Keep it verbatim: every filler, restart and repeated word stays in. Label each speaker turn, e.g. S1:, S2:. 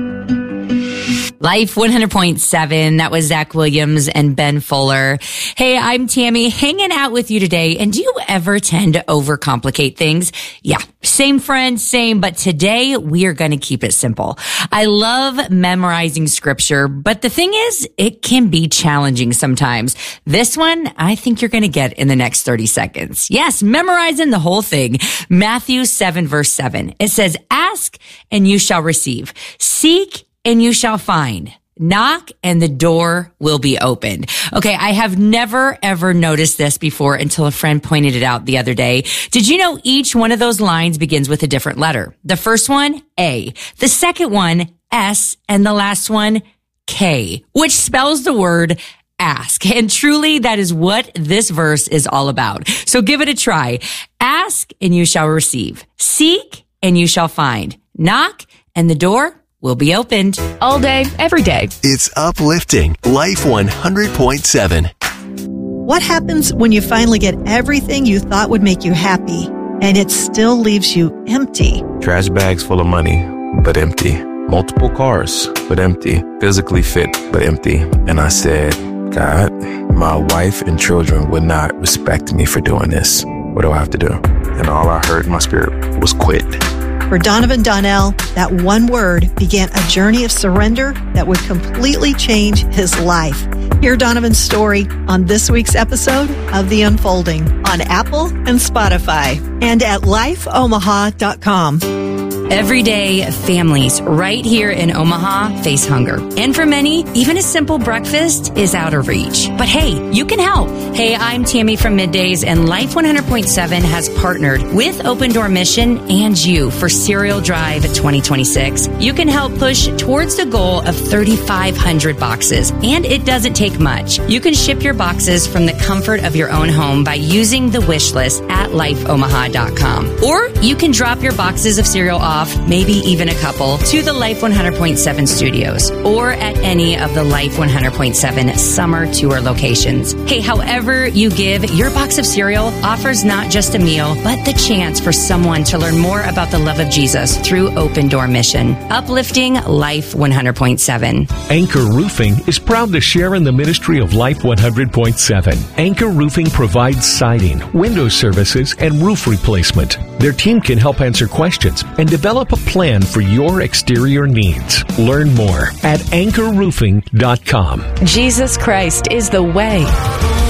S1: Life one hundred point seven. That was Zach Williams and Ben Fuller. Hey, I'm Tammy, hanging out with you today. And do you ever tend to overcomplicate things? Yeah, same friend, same. But today we are going to keep it simple. I love memorizing scripture, but the thing is, it can be challenging sometimes. This one, I think you're going to get in the next thirty seconds. Yes, memorizing the whole thing. Matthew seven, verse seven. It says, ask and you shall receive. Seek and you shall find. Knock and the door will be opened. Okay, I have never ever noticed this before until a friend pointed it out the other day. Did you know each one of those lines begins with a different letter? The first one, A. The second one, S. And the last one, K, which spells the word ask. And truly, that is what this verse is all about. So give it a try. Ask and you shall receive. Seek and you shall find. Knock and the door will be opened.
S2: All day, every day.
S3: It's uplifting. Life one hundred point seven.
S4: What happens when you finally get everything you thought would make you happy and it still leaves you empty?
S5: Trash bags full of money, but empty. Multiple cars, but empty. Physically fit, but empty. And I said, God, my wife and children would not respect me for doing this. What do I have to do? And all I heard in my spirit was quit.
S4: For Donovan Donnell, that one word began a journey of surrender that would completely change his life. Hear Donovan's story on this week's episode of The Unfolding on Apple and Spotify and at life omaha dot com.
S1: Everyday families right here in Omaha face hunger. And for many, even a simple breakfast is out of reach. But hey, you can help. Hey, I'm Tammy from Middays, and Life one hundred point seven has partnered with Open Door Mission and you for Cereal Drive twenty twenty-six. You can help push towards the goal of thirty-five hundred boxes, and it doesn't take much. You can ship your boxes from the comfort of your own home by using the wish list at life omaha dot com. Or you can drop your boxes of cereal off, maybe even a couple, to the Life one hundred point seven studios or at any of the Life one hundred point seven summer tour locations. Hey, however you give, your box of cereal offers not just a meal, but the chance for someone to learn more about the love of Jesus through Open Door Mission. Uplifting Life one hundred point seven.
S6: Anchor Roofing is proud to share in the ministry of Life one hundred point seven. Anchor Roofing provides siding, window services, and roof replacement. Their team can help answer questions and develop a plan for your exterior needs. Learn more at anchor roofing dot com.
S2: Jesus Christ is the way,